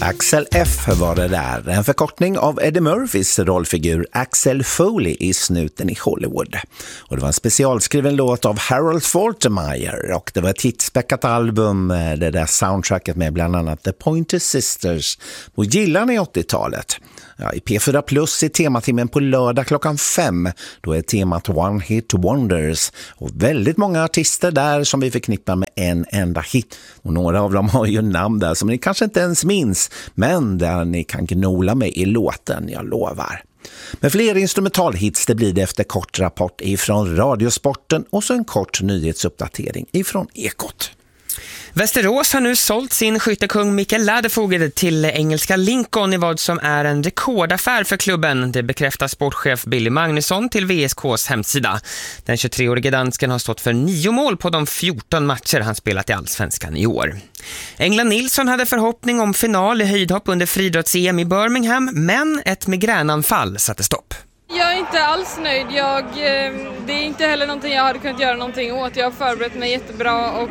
Axel F var det där, en förkortning av Eddie Murphys rollfigur Axel Foley i Snuten i Hollywood. Och det var en specialskriven låt av Harold Faltermeyer och det var ett hitspäckat album, det där soundtracket med bland annat The Pointer Sisters. Och gillar ni 80-talet? Ja, i P4 Plus i tematimmen på lördag klockan 5. Då är temat One Hit Wonders. Och väldigt många artister där som vi förknippar med en enda hit. Och några av dem har ju namn där som ni kanske inte ens minns. Men där ni kan gnola med i låten, jag lovar. Men fler instrumentalhits det blir det efter kort rapport ifrån Radiosporten och så en kort nyhetsuppdatering ifrån Ekot. Västerås har nu sålt sin skyttekung Mikael Ladefoged till engelska Lincoln i vad som är en rekordaffär för klubben. Det bekräftar sportchef Billy Magnusson till VSKs hemsida. Den 23-årige dansken har stått för 9 mål på de 14 matcher han spelat i Allsvenskan i år. England Nilsson hade förhoppning om final i höjdhopp under friidrotts-EM i Birmingham, men ett migränanfall satte stopp. Jag är inte alls nöjd. Det är inte heller någonting jag hade kunnat göra någonting åt. Jag har förberett mig jättebra och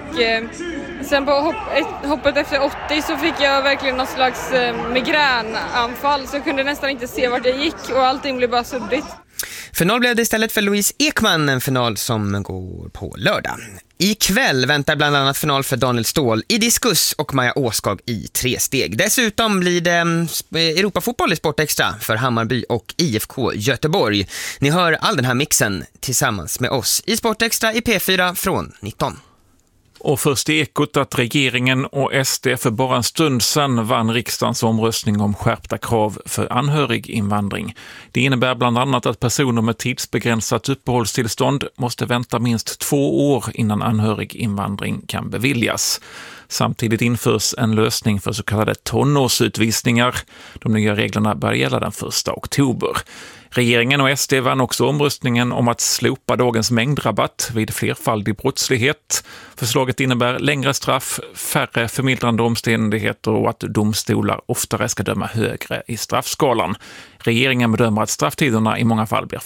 sen på hoppet efter 80 så fick jag verkligen någon slags migränanfall så jag kunde nästan inte se vart jag gick och allting blev bara suddigt. Final blev det istället för Louise Ekman, en final som går på lördag. Ikväll väntar bland annat final för Daniel Ståhl i diskus och Maja Åskag i 3 steg. Dessutom blir det Europafotboll i Sportextra för Hammarby och IFK Göteborg. Ni hör all den här mixen tillsammans med oss i Sportextra i P4 från 19. Och först i Ekot att regeringen och SD för bara en stund sedan vann riksdagens omröstning om skärpta krav för anhöriginvandring. Det innebär bland annat att personer med tidsbegränsat uppehållstillstånd måste vänta minst 2 år innan anhöriginvandring kan beviljas. Samtidigt införs en lösning för så kallade tonårsutvisningar. De nya reglerna börjar gälla den 1 oktober. Regeringen och SD vann också omröstningen om att slopa dagens mängdrabatt vid flerfaldig brottslighet. Förslaget innebär längre straff, färre förmildrande omständigheter och att domstolar oftare ska döma högre i straffskalan. Regeringen bedömer att strafftiderna i många fall blir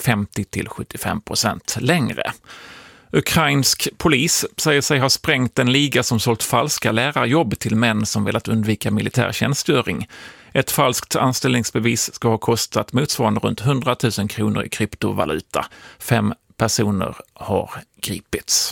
50-75% längre. Ukrainsk polis säger sig ha sprängt en liga som sålt falska lärarjobb till män som velat undvika militärtjänstgöring. Ett falskt anställningsbevis ska ha kostat motsvarande runt 100 000 kronor i kryptovaluta. 5 personer har gripits.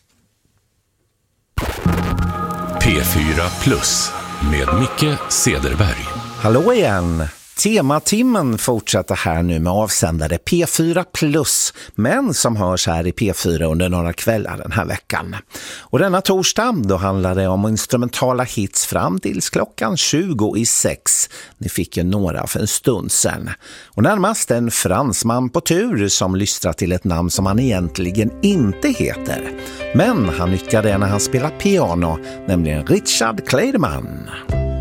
P4 Plus med Micke Cederberg. Hallå igen! Tematimmen fortsätter här nu med avsändare P4 Plus, men som hörs här i P4 under några kvällar den här veckan. Och denna torsdag då handlar det om instrumentala hits fram tills klockan 20:06. Ni fick ju några för en stund sedan. Och närmast en fransman på tur som lystrar till ett namn som han egentligen inte heter. Men han nyttjar det när han spelar piano, nämligen Richard Clayderman.